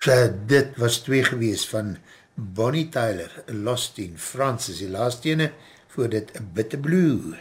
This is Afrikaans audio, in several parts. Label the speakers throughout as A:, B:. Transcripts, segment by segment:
A: Dit was 2 gewees van Bonnie Tyler, Lost in France is die laaste ene, voor dit Bitter Blue.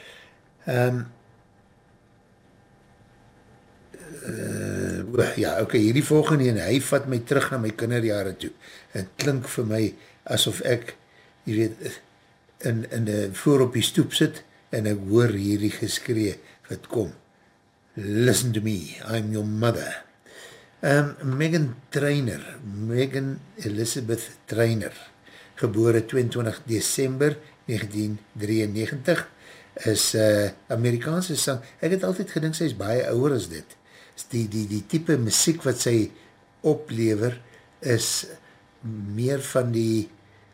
A: Ja, oké, hierdie volgende ene, hy vat my terug na my kinderjare toe. Het klink vir my asof ek, jy weet, voor op die stoep sit, en ek hoor hierdie geskree, wat kom. Listen to me, I'm your mother. Megan Trainor, Megan Elizabeth Trainor, gebore 22 December 1993, is Amerikaanse sang. Ek het altyd gedink sy is baie ouer as dit. Die type muziek wat sy oplever is meer van die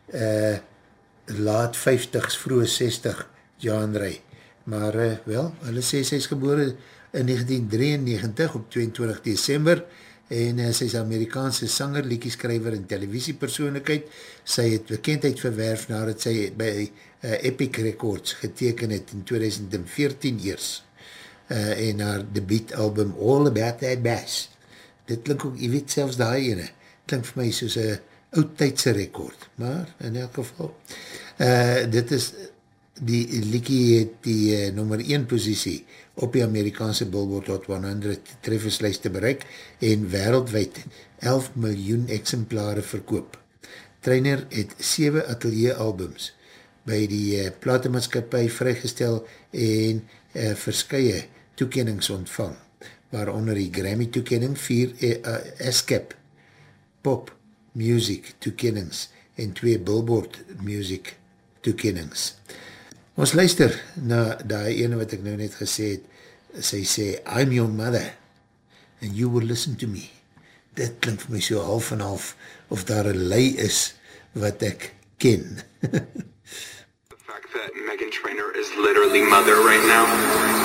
A: laat 50s, vroege 60 genre. Maar wel, hulle sê sy is gebore in 1993 op 22 December en sy is Amerikaanse sanger, liedjeskrywer en televisiepersoonlikheid. Sy het bekendheid verwerf nadat sy by Epic Records geteken het in 2014 eers. En haar debuutalbum All About That Bass. Dit klink ook, jy weet selfs die ene, klink vir my soos een oudtydse rekord, maar in elk geval. Dit is, die liedjie het die nummer 1 posisie op die Amerikaanse Billboard Hot 100 trefferslijste bereik en wereldwijd 11 miljoen exemplare verkoop. Trainor het 7 atelieralbums by die platemaatskapie vrygestel en verskye toekennings ontvang, waaronder die Grammy toekenning, 4 ASCAP Pop Music toekennings en 2 Billboard Music toekennings. Ons luister na die ene wat ek nou net gesê het, sy sê, I'm your mother, and you will listen to me. Dit klink vir my so half en half, of daar een lei is, wat ek ken.
B: The fact that Megan Trainor is literally mother right now.